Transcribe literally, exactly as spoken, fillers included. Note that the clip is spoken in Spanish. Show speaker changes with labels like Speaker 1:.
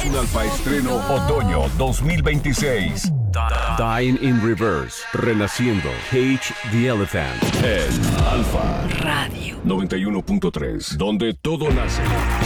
Speaker 1: Un alfa estreno otoño dos mil veintiséis. Dying in Reverse, renaciendo. Cage the Elephant. En Alfa
Speaker 2: Radio
Speaker 1: noventa y uno punto tres, donde todo nace.